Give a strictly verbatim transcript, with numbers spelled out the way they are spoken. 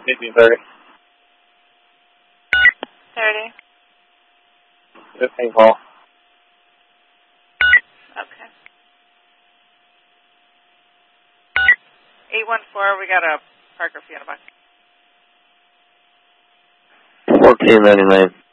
fifteen thirty. thirty. fifteen call. Okay. eight one four, we got a Parker Fiona box. fourteen ninety-nine.